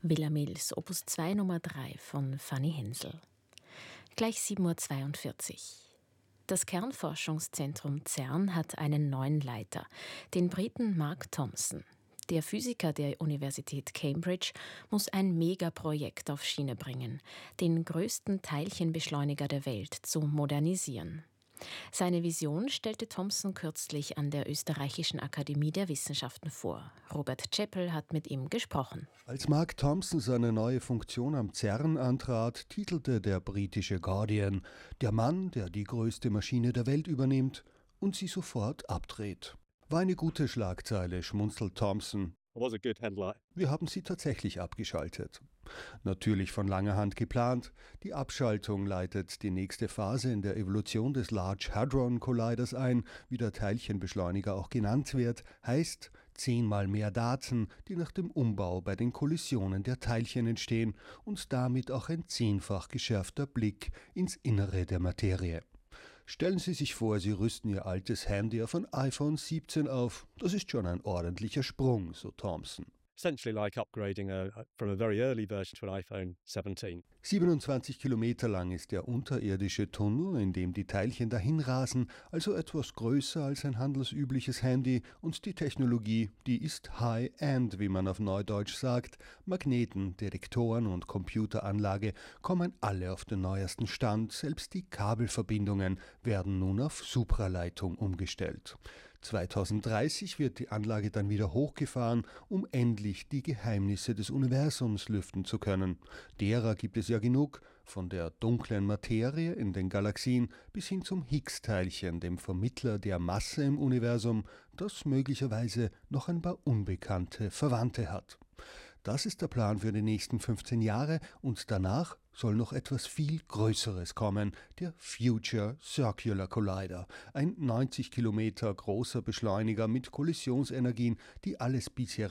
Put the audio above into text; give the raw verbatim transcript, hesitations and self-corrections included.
Villa Mills, Opus zwei Nummer drei von Fanny Hensel. Gleich sieben Uhr zweiundvierzig. Das Kernforschungszentrum CERN hat einen neuen Leiter, den Briten Mark Thompson. Der Physiker der Universität Cambridge muss ein Megaprojekt auf Schiene bringen, den größten Teilchenbeschleuniger der Welt zu modernisieren. Seine Vision stellte Thompson kürzlich an der Österreichischen Akademie der Wissenschaften vor. Robert Chappell hat mit ihm gesprochen. Als Mark Thompson seine neue Funktion am CERN antrat, titelte der britische Guardian: Der Mann, der die größte Maschine der Welt übernimmt und sie sofort abdreht. War eine gute Schlagzeile, schmunzelt Thompson. Wir haben sie tatsächlich abgeschaltet. Natürlich von langer Hand geplant. Die Abschaltung leitet die nächste Phase in der Evolution des Large Hadron Colliders ein, wie der Teilchenbeschleuniger auch genannt wird, heißt zehnmal mehr Daten, die nach dem Umbau bei den Kollisionen der Teilchen entstehen und damit auch ein zehnfach geschärfter Blick ins Innere der Materie. Stellen Sie sich vor, Sie rüsten Ihr altes Handy auf ein iPhone siebzehn auf. Das ist schon ein ordentlicher Sprung, so Thompson. Essentially like upgrading a, from a very early version to an iPhone seventeen. siebenundzwanzig Kilometer lang ist der unterirdische Tunnel, in dem die Teilchen dahinrasen, also etwas größer als ein handelsübliches Handy, und die Technologie, die ist High-End, wie man auf Neudeutsch sagt. Magneten, Detektoren und Computeranlage kommen alle auf den neuesten Stand, selbst die Kabelverbindungen werden nun auf Supraleitung umgestellt. zweitausenddreißig wird die Anlage dann wieder hochgefahren, um endlich die Geheimnisse des Universums lüften zu können. Derer gibt es ja genug, von der dunklen Materie in den Galaxien bis hin zum Higgs-Teilchen, dem Vermittler der Masse im Universum, das möglicherweise noch ein paar unbekannte Verwandte hat. Das ist der Plan für die nächsten fünfzehn Jahre und danach soll noch etwas viel Größeres kommen, der Future Circular Collider, ein neunzig Kilometer großer Beschleuniger mit Kollisionsenergien, die alles bisher